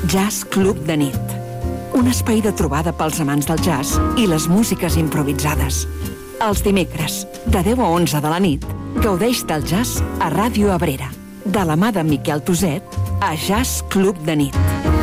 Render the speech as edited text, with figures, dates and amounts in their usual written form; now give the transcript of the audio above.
Jazz Club de nit. Un espai de trobada pels amants del jazz i les músiques improvisades. Els dimecres, de 10 a 11 de la nit, gaudeix del jazz a Ràdio Abrera. De la mà de Miquel Toset, a Jazz Club de nit.